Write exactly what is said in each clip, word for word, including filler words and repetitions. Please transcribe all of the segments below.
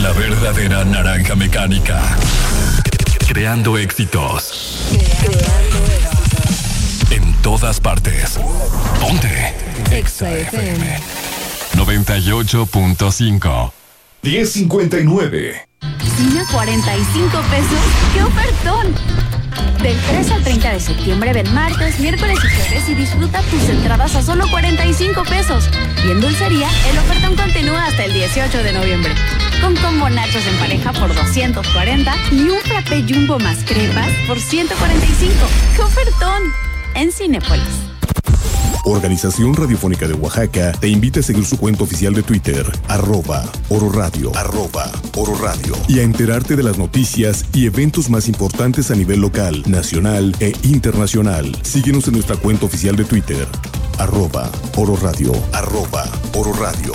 La verdadera naranja mecánica. Creando éxitos. Creando éxitos. En todas partes. Ponte. Exa F M. noventa y ocho punto cinco. diez cincuenta y nueve. Cine a cuarenta y cinco pesos. ¡Qué ofertón! Del tres al treinta de septiembre ven martes, miércoles y jueves y disfruta tus entradas a solo cuarenta y cinco pesos. Y en dulcería, el ofertón continúa hasta el dieciocho de noviembre. Con combo nachos en pareja por doscientos cuarenta y un frappé jumbo más crepas por ciento cuarenta y cinco. ¡Qué ofertón! En Cinépolis. Organización Radiofónica de Oaxaca te invita a seguir su cuenta oficial de Twitter, arroba Oro Radio, arroba Oro Radio, y a enterarte de las noticias y eventos más importantes a nivel local, nacional e internacional. Síguenos en nuestra cuenta oficial de Twitter, arroba Oro Radio, arroba Oro Radio.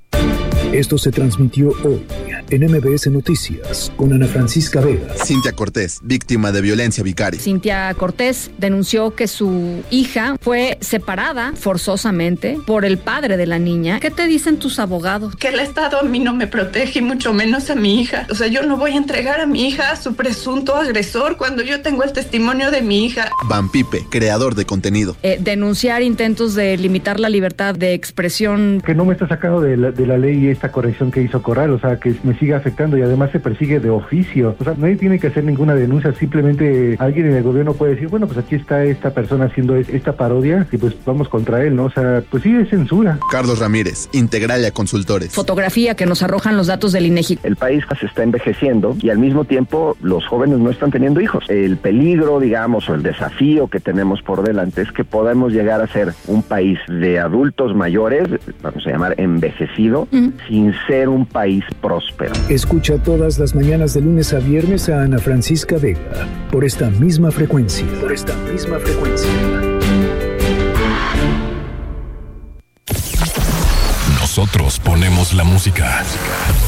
Esto se transmitió hoy en M B S Noticias con Ana Francisca Vega. Cintia Cortés, víctima de violencia vicaria. Cintia Cortés denunció que su hija fue separada forzosamente por el padre de la niña. ¿Qué te dicen tus abogados? Que el Estado a mí no me protege y mucho menos a mi hija. O sea, yo no voy a entregar a mi hija a su presunto agresor cuando yo tengo el testimonio de mi hija. Van Pipe, creador de contenido. Eh, denunciar intentos de limitar la libertad de expresión. Que no me está sacado de la, de la ley esta corrección que hizo Corral, o sea, que me sigue afectando y además se persigue de oficio. O sea, nadie tiene que hacer ninguna denuncia, simplemente alguien en el gobierno puede decir, bueno, pues aquí está esta persona haciendo esta parodia y pues vamos contra él, ¿no? O sea, pues sí, es censura. Carlos Ramírez, Integralia Consultores. Fotografía que nos arrojan los datos del INEGI. El país se está envejeciendo y al mismo tiempo los jóvenes no están teniendo hijos. El peligro, digamos, o el desafío que tenemos por delante es que podamos llegar a ser un país de adultos mayores, vamos a llamar envejecido, mm. sin ser un país próspero. Escucha todas las mañanas de lunes a viernes a Ana Francisca Vega por esta misma frecuencia. Por esta misma frecuencia. Nosotros ponemos la música.